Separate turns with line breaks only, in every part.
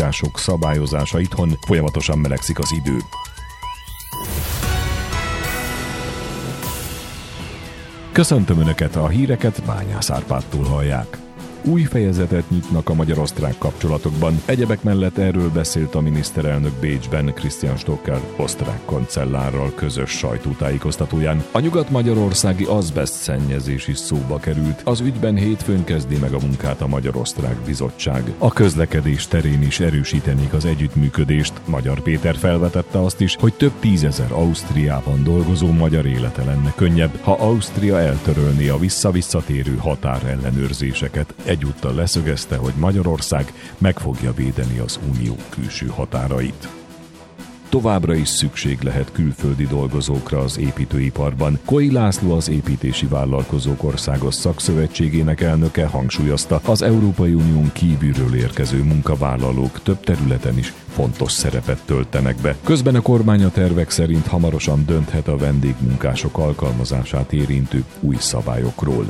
munkások szabályozása itthon, folyamatosan melegszik az idő. Köszöntöm Önöket, a híreket Bányász Árpádtól hallják. Új fejezetet nyitnak a magyar-osztrák kapcsolatokban. Egyebek mellett erről beszélt a miniszterelnök Bécsben Christian Stocker osztrák kancellárral közös sajtótájékoztatóján. A nyugat-magyarországi azbeszt szennyezés is szóba került. Az ügyben hétfőn kezdi meg a munkát a Magyar-Osztrák Bizottság. A közlekedés terén is erősítenék az együttműködést. Magyar Péter felvetette azt is, hogy több tízezer Ausztriában dolgozó magyar élete lenne könnyebb, ha Ausztria eltörölné a vissza-visszatérő határellenőrzéseket. Egyúttal leszögezte, hogy Magyarország meg fogja védeni az unió külső határait. Továbbra is szükség lehet külföldi dolgozókra az építőiparban. Koi László, az Építési Vállalkozók Országos Szakszövetségének elnöke hangsúlyozta, az Európai Unión kívülről érkező munkavállalók több területen is fontos szerepet töltenek be. Közben a kormány a tervek szerint hamarosan dönthet a vendégmunkások alkalmazását érintő új szabályokról.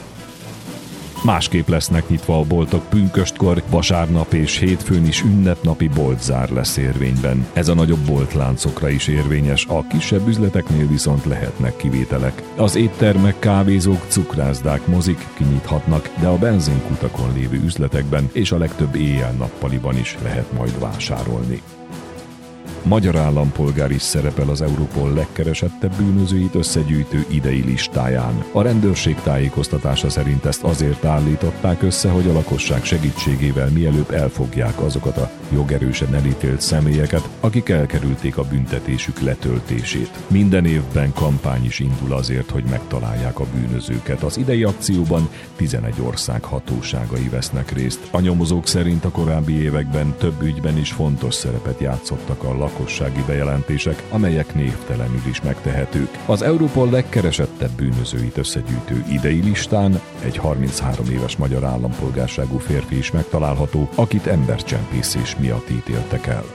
Másképp lesznek nyitva a boltok pünköstkor, vasárnap és hétfőn is ünnepnapi boltzár lesz érvényben. Ez a nagyobb boltláncokra is érvényes, a kisebb üzleteknél viszont lehetnek kivételek. Az éttermek, kávézók, cukrászdák, mozik kinyithatnak, de a benzinkutakon lévő üzletekben és a legtöbb éjjel-nappaliban is lehet majd vásárolni. Magyar állampolgár is szerepel az Europol legkeresettebb bűnözőit összegyűjtő idei listáján. A rendőrség tájékoztatása szerint ezt azért állították össze, hogy a lakosság segítségével mielőbb elfogják azokat a jogerősen elítélt személyeket, akik elkerülték a büntetésük letöltését. Minden évben kampány is indul azért, hogy megtalálják a bűnözőket. Az idei akcióban 11 ország hatóságai vesznek részt. A nyomozók szerint a korábbi években több ügyben is fontos szerepet játszottak a lakossági bejelentések, amelyek névtelenül is megtehetők. Az Europol legkeresettebb bűnözőit összegyűjtő idei listán egy 33 éves magyar állampolgárságú férfi is megtalálható, akit embercsempészés miatt ítéltek el.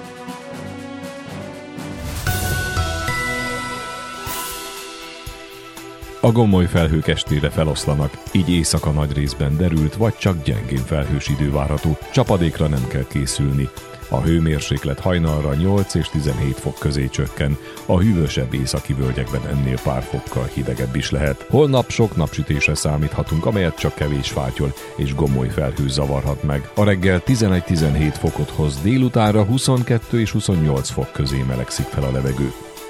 A gomoly felhők estére feloszlanak, így éjszaka nagy részben derült vagy csak gyengén felhős idő várható, csapadékra nem kell készülni. A hőmérséklet hajnalra 8 és 17 fok közé csökken, a hűvösebb északi völgyekben ennél pár fokkal hidegebb is lehet. Holnap sok napsütésre számíthatunk, amelyet csak kevés fátyol és gomoly felhő zavarhat meg. A reggel 11-17 fokot hoz, délutánra 22 és 28 fok közé melegszik fel a levegő.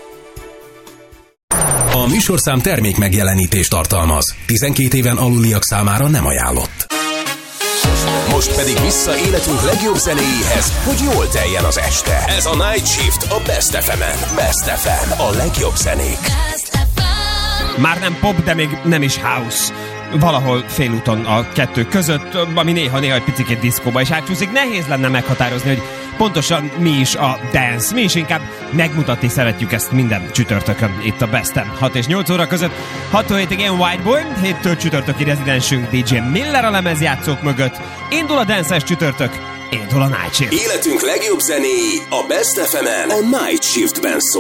A műsorszám termék megjelenítést tartalmaz. 12 éven aluliak számára nem ajánlott. Most pedig vissza életünk legjobb zenéjéhez, hogy jól teljen az este. Ez a Night Shift a Best FM-en. Best FM, a legjobb zenék.
Már nem pop, de még nem is house. Valahol félúton a kettő között, ami néha egy picikét diszkóba is átcsúszik. Nehéz lenne meghatározni, hogy pontosan mi is a dance. Mi is inkább megmutatni szeretjük ezt minden csütörtökön itt a Best-en. 6 és 8 óra között, 6 hétig én Whiteboy, 7-től csütörtöki rezidensünk DJ Miller a lemezjátszók mögött. Indul a dance-es csütörtök, indul a Night Shift.
Életünk legjobb zenéi a Best FM-en, a Night Shiftben szól.